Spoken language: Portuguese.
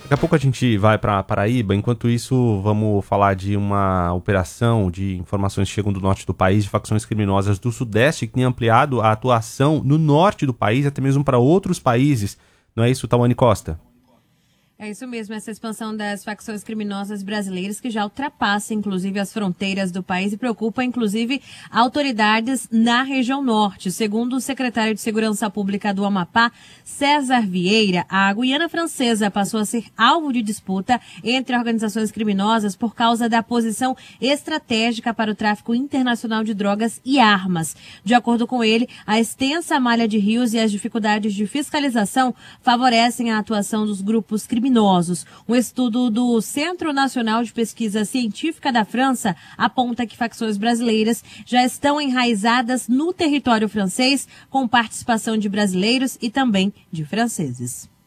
Daqui a pouco a gente vai para Paraíba. Enquanto isso, vamos falar de uma operação de informações que chegam do norte do país, de facções criminosas do Sudeste, que tem ampliado a atuação no norte do país, até mesmo para outros países. Não é isso, Tawane Costa? É isso mesmo, essa expansão das facções criminosas brasileiras que já ultrapassa, inclusive, as fronteiras do país e preocupa, inclusive, autoridades na região norte. Segundo o secretário de Segurança Pública do Amapá, César Vieira, a Guiana Francesa passou a ser alvo de disputa entre organizações criminosas por causa da posição estratégica para o tráfico internacional de drogas e armas. De acordo com ele, a extensa malha de rios e as dificuldades de fiscalização favorecem a atuação dos grupos criminosos. Um estudo do Centro Nacional de Pesquisa Científica da França aponta que facções brasileiras já estão enraizadas no território francês, com participação de brasileiros e também de franceses.